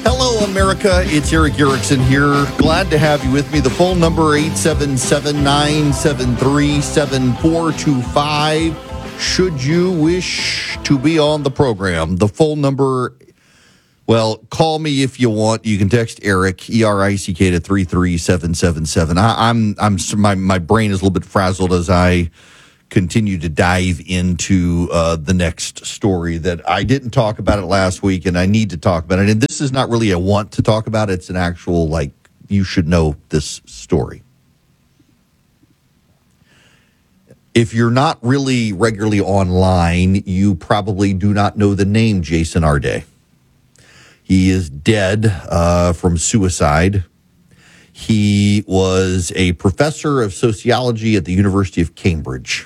Hello, America. It's Eric Erickson here. Glad to have you with me. The phone number, 877-973-7425. Should you wish to be on the program, the phone number, well, call me if you want. You can text Eric, E-R-I-C-K, to 33777. My brain is a little bit frazzled as I continue to dive into the next story that I didn't talk about it last week, and I need to talk about it. And this is not really a want to talk about it. It's an actual, you should know this story. If you're not really regularly online, you probably do not know the name Jason Arde. He is dead from suicide. He was a professor of sociology at the University of Cambridge.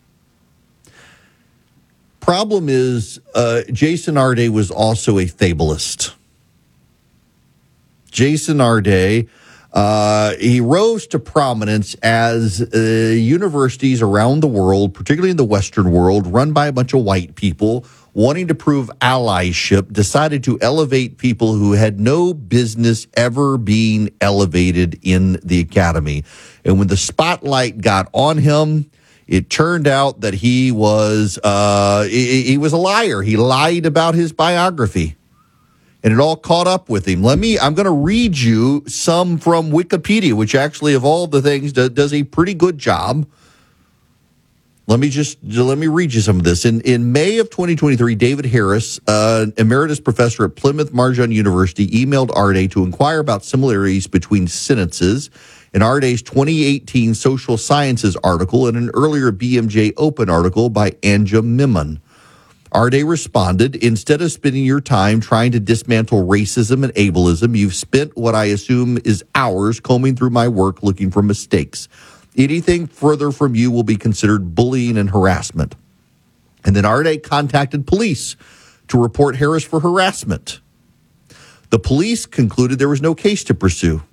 Problem is, Jason Arde was also a fabulist. Jason Arde, he rose to prominence as universities around the world, particularly in the Western world, run by a bunch of white people, wanting to prove allyship, decided to elevate people who had no business ever being elevated in the academy. And when the spotlight got on him, it turned out that he was a liar. He lied about his biography, and it all caught up with him. I'm going to read you some from Wikipedia, which actually, of all the things, does a pretty good job. Let me read you some of this. In May of 2023, David Harris, emeritus professor at Plymouth Marjon University, emailed Arde to inquire about similarities between sentences in Arde's 2018 Social Sciences article and an earlier BMJ Open article by Anja Mimon. Arde responded, "Instead of spending your time trying to dismantle racism and ableism, you've spent what I assume is hours combing through my work looking for mistakes. Anything further from you will be considered bullying and harassment." And then Arde contacted police to report Harris for harassment. The police concluded there was no case to pursue.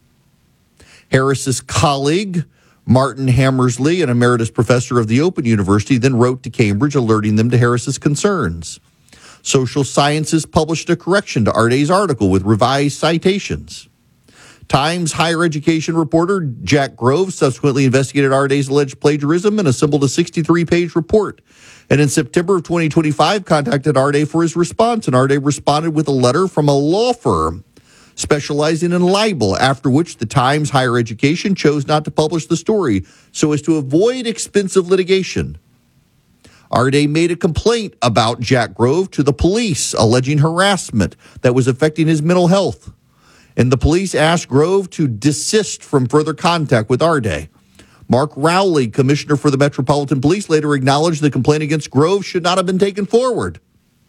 Harris's colleague, Martin Hammersley, an emeritus professor of the Open University, then wrote to Cambridge alerting them to Harris's concerns. Social Sciences published a correction to Arde's article with revised citations. Times higher education reporter Jack Grove subsequently investigated Arde's alleged plagiarism and assembled a 63-page report. And in September of 2025, contacted Arde for his response, and Arde responded with a letter from a law firm specializing in libel, after which the Times Higher Education chose not to publish the story so as to avoid expensive litigation. Arde made a complaint about Jack Grove to the police, alleging harassment that was affecting his mental health. And the police asked Grove to desist from further contact with Arde. Mark Rowley, commissioner for the Metropolitan Police, later acknowledged the complaint against Grove should not have been taken forward.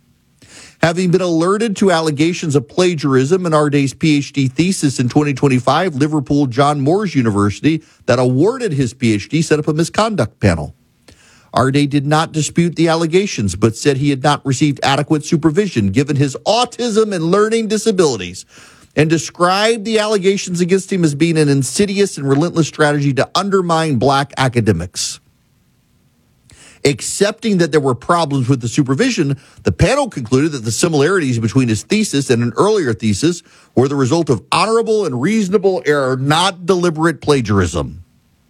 Having been alerted to allegations of plagiarism in Arde's PhD thesis in 2025, Liverpool John Moores University, that awarded his PhD, set up a misconduct panel. Arde did not dispute the allegations, but said he had not received adequate supervision given his autism and learning disabilities, and described the allegations against him as being an insidious and relentless strategy to undermine black academics. Accepting that there were problems with the supervision, the panel concluded that the similarities between his thesis and an earlier thesis were the result of honorable and reasonable error, not deliberate plagiarism.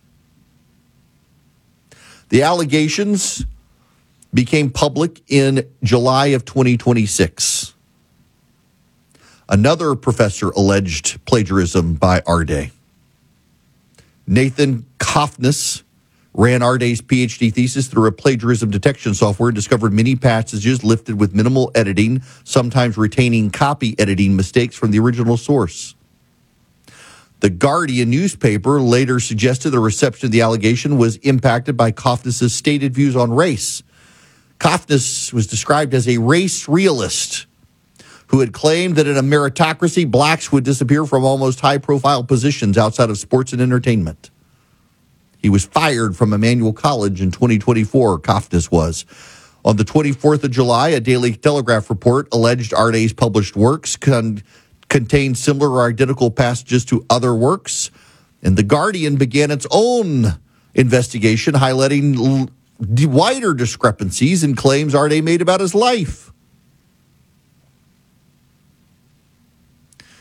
The allegations became public in July of 2026. Another professor alleged plagiarism by Arde. Nathan Kofnes ran Arde's PhD thesis through a plagiarism detection software and discovered many passages lifted with minimal editing, sometimes retaining copy editing mistakes from the original source. The Guardian newspaper later suggested the reception of the allegation was impacted by Kofnes' stated views on race. Kofnes was described as a race realist who had claimed that in a meritocracy, blacks would disappear from almost high-profile positions outside of sports and entertainment. He was fired from Emmanuel College in 2024, Kofnes was. On the 24th of July, a Daily Telegraph report alleged Arde's published works contained similar or identical passages to other works, and The Guardian began its own investigation, highlighting wider discrepancies in claims Arde made about his life.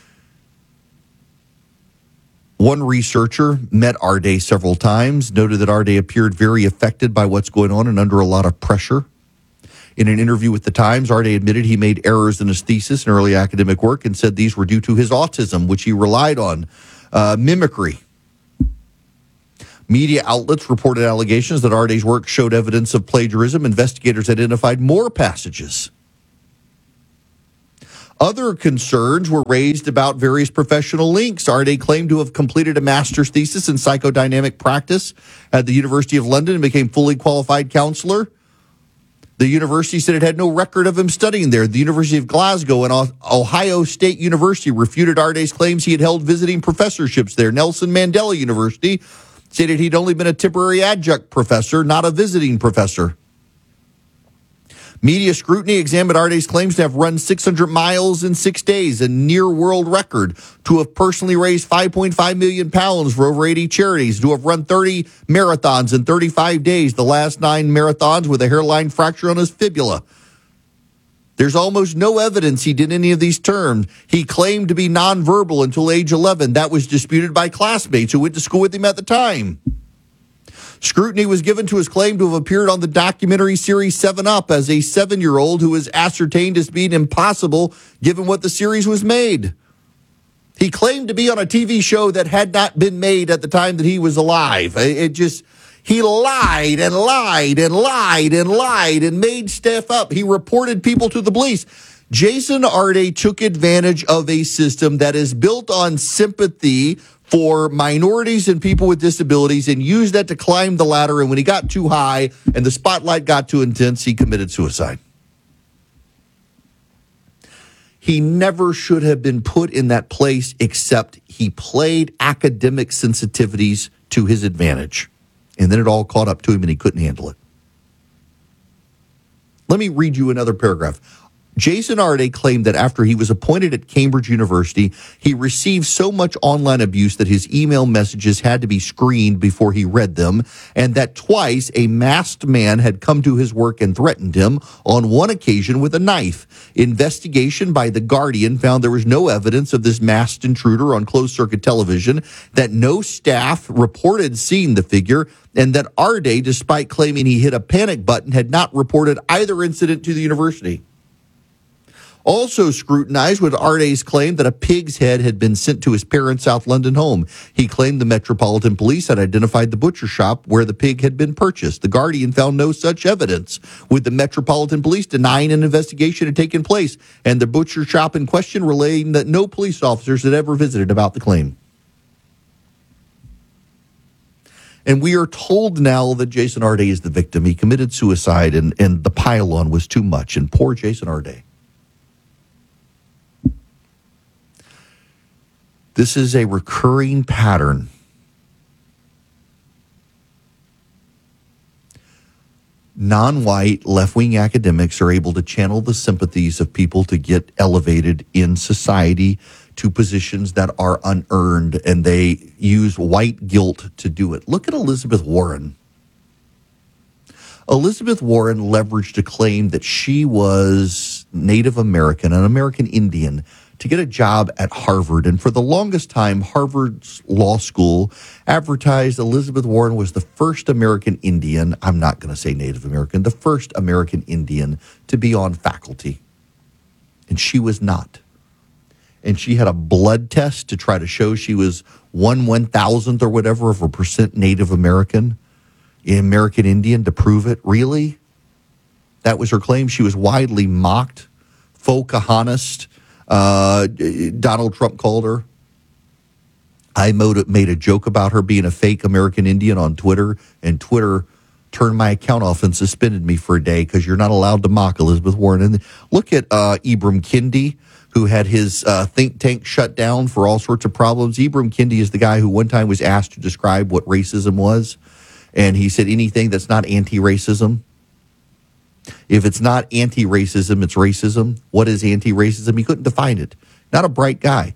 One researcher met Arday several times, noted that Arday appeared very affected by what's going on and under a lot of pressure. In an interview with The Times, Arday admitted he made errors in his thesis and early academic work and said these were due to his autism, which he relied on, mimicry. Media outlets reported allegations that Arday's work showed evidence of plagiarism. Investigators identified more passages. Other concerns were raised about various professional links. Arday claimed to have completed a master's thesis in psychodynamic practice at the University of London and became fully qualified counselor. The university said it had no record of him studying there. The University of Glasgow and Ohio State University refuted Arday's claims he had held visiting professorships there. Nelson Mandela University stated he'd only been a temporary adjunct professor, not a visiting professor. Media scrutiny examined Arday's claims to have run 600 miles in 6 days, a near world record, to have personally raised 5.5 million pounds for over 80 charities, to have run 30 marathons in 35 days, the last 9 marathons with a hairline fracture on his fibula. There's almost no evidence he did any of these terms. He claimed to be nonverbal until age 11. That was disputed by classmates who went to school with him at the time. Scrutiny was given to his claim to have appeared on the documentary series 7 Up as a 7-year-old who was ascertained as being impossible given what the series was made. He claimed to be on a TV show that had not been made at the time that he was alive. He lied and lied and lied and lied and made stuff up. He reported people to the police. Jason Arday took advantage of a system that is built on sympathy for minorities and people with disabilities and used that to climb the ladder. And when he got too high and the spotlight got too intense, he committed suicide. He never should have been put in that place, except he played academic sensitivities to his advantage. And then it all caught up to him and he couldn't handle it. Let me read you another paragraph. Jason Arday claimed that after he was appointed at Cambridge University, he received so much online abuse that his email messages had to be screened before he read them, and that twice a masked man had come to his work and threatened him, on one occasion with a knife. Investigation by The Guardian found there was no evidence of this masked intruder on closed-circuit television, that no staff reported seeing the figure, and that Arday, despite claiming he hit a panic button, had not reported either incident to the university. Also scrutinized was Arday's claim that a pig's head had been sent to his parents' South London home. He claimed the Metropolitan Police had identified the butcher shop where the pig had been purchased. The Guardian found no such evidence, with the Metropolitan Police denying an investigation had taken place, and the butcher shop in question relaying that no police officers had ever visited about the claim. And we are told now that Jason Arday is the victim. He committed suicide, and the pile-on was too much. And poor Jason Arday. This is a recurring pattern. Non-white, left-wing academics are able to channel the sympathies of people to get elevated in society to positions that are unearned, and they use white guilt to do it. Look at Elizabeth Warren. Elizabeth Warren leveraged a claim that she was Native American, an American Indian, to get a job at Harvard. And for the longest time, Harvard's law school advertised Elizabeth Warren was the first American Indian, I'm not going to say Native American, the first American Indian to be on faculty. And she was not. And she had a blood test to try to show she was 1/1000th or whatever of a percent Native American, American Indian, to prove it. Really? That was her claim. She was widely mocked. Pocahontas, Donald Trump called her. I made a joke about her being a fake American Indian on Twitter, and Twitter turned my account off and suspended me for a day because you're not allowed to mock Elizabeth Warren. And look at Ibram Kendi, who had his think tank shut down for all sorts of problems. Ibram Kendi is the guy who one time was asked to describe what racism was, and he said anything that's not anti-racism. If it's not anti-racism, it's racism. What is anti-racism? He couldn't define it. Not a bright guy.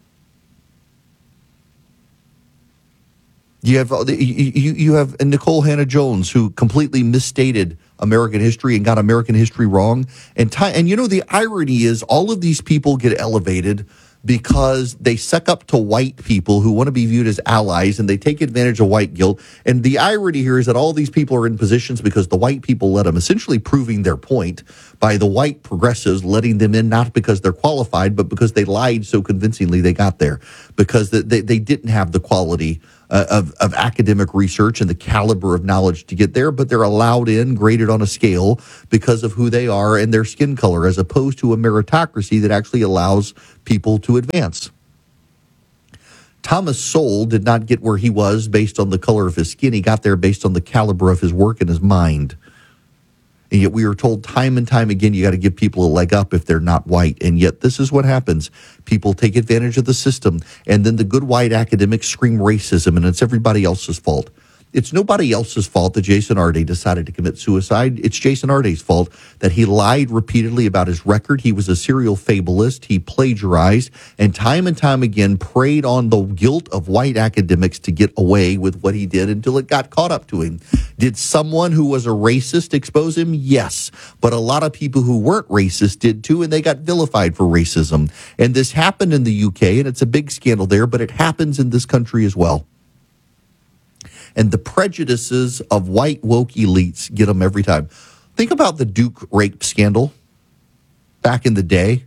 You have Nicole Hannah-Jones, who completely misstated American history and got American history wrong. And you know, the irony is all of these people get elevated because they suck up to white people who want to be viewed as allies, and they take advantage of white guilt. And the irony here is that all these people are in positions because the white people let them, essentially proving their point by the white progressives letting them in, not because they're qualified, but because they lied so convincingly they got there, because they didn't have the quality of academic research and the caliber of knowledge to get there, but they're allowed in, graded on a scale because of who they are and their skin color, as opposed to a meritocracy that actually allows people to advance. Thomas Sowell did not get where he was based on the color of his skin. He got there based on the caliber of his work and his mind. And yet we are told time and time again, you got to give people a leg up if they're not white. And yet this is what happens. People take advantage of the system, and then the good white academics scream racism, and it's everybody else's fault. It's nobody else's fault that Jason Arde decided to commit suicide. It's Jason Arde's fault that he lied repeatedly about his record. He was a serial fabulist. He plagiarized and time again preyed on the guilt of white academics to get away with what he did until it got caught up to him. Did someone who was a racist expose him? Yes. But a lot of people who weren't racist did too, and they got vilified for racism. And this happened in the UK, and it's a big scandal there, but it happens in this country as well. And the prejudices of white woke elites get them every time. Think about the Duke rape scandal back in the day.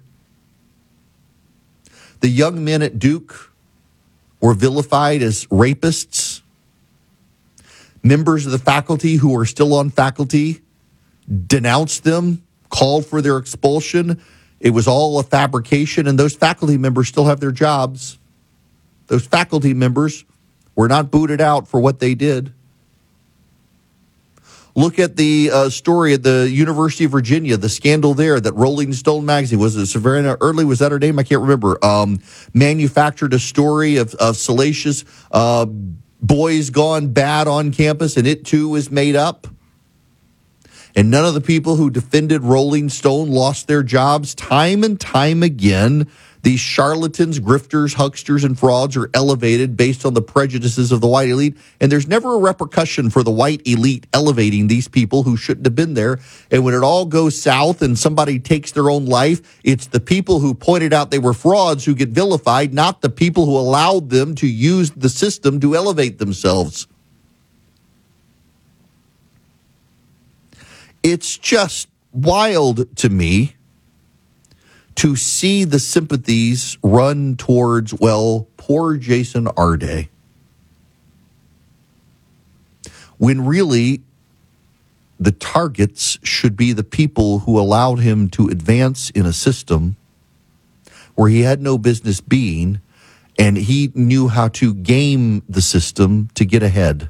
The young men at Duke were vilified as rapists. Members of the faculty who are still on faculty denounced them, called for their expulsion. It was all a fabrication, and those faculty members still have their jobs. Those faculty members were not booted out for what they did. Look at the story at the University of Virginia, the scandal there that Rolling Stone magazine, was it Savannah Early, was that her name? I can't remember. Manufactured a story of salacious boys gone bad on campus, and it too was made up. And none of the people who defended Rolling Stone lost their jobs. Time and time again, these charlatans, grifters, hucksters, and frauds are elevated based on the prejudices of the white elite, and there's never a repercussion for the white elite elevating these people who shouldn't have been there. And when it all goes south and somebody takes their own life, it's the people who pointed out they were frauds who get vilified, not the people who allowed them to use the system to elevate themselves. It's just wild to me to see the sympathies run towards, well, poor Jason Arde, when really the targets should be the people who allowed him to advance in a system where he had no business being, and he knew how to game the system to get ahead.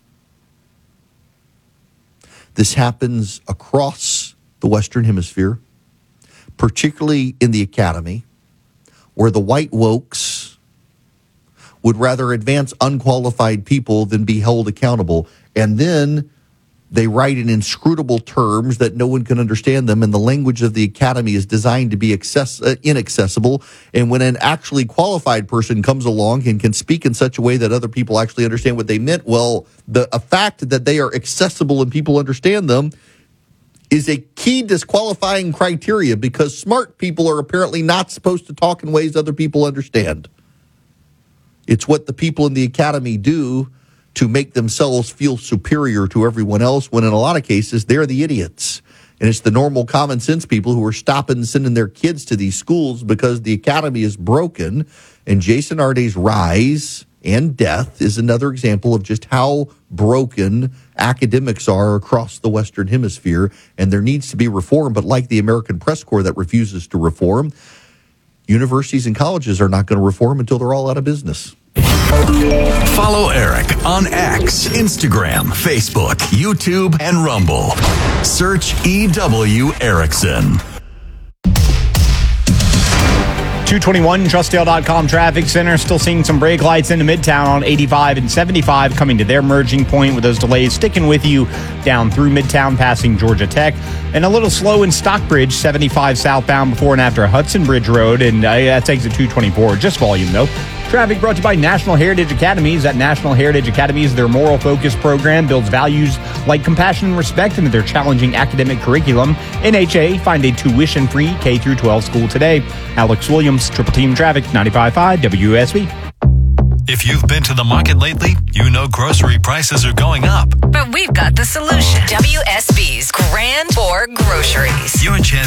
This happens across the Western Hemisphere, particularly in the academy, where the white wokes would rather advance unqualified people than be held accountable. And then they write in inscrutable terms that no one can understand them, and the language of the academy is designed to be inaccessible. And when an actually qualified person comes along and can speak in such a way that other people actually understand what they meant, well, a fact that they are accessible and people understand them is a key disqualifying criteria, because smart people are apparently not supposed to talk in ways other people understand. It's what the people in the academy do to make themselves feel superior to everyone else, when in a lot of cases they're the idiots. And it's the normal common sense people who are stopping sending their kids to these schools because the academy is broken. And Jason Arde's rise and death is another example of just how broken academics are across the Western Hemisphere, and there needs to be reform. But like the American Press Corps that refuses to reform, universities and colleges are not going to reform until they're all out of business. Follow Eric on X, Instagram, Facebook, YouTube, and Rumble. Search EW Erickson. 221 Trustdale.com traffic center. Still seeing some brake lights into Midtown on 85 and 75 coming to their merging point, with those delays sticking with you down through Midtown passing Georgia Tech. And a little slow in Stockbridge, 75 southbound before and after Hudson Bridge Road. And that's exit 224. Just volume, though. Traffic brought to you by National Heritage Academies. At National Heritage Academies, their moral focus program builds values like compassion and respect into their challenging academic curriculum. NHA, find a tuition-free K-12 school today. Alex Williams, Triple Team Traffic, 95.5 WSB. If you've been to the market lately, you know grocery prices are going up. But we've got the solution. WSB's Grand Four Groceries. Your chance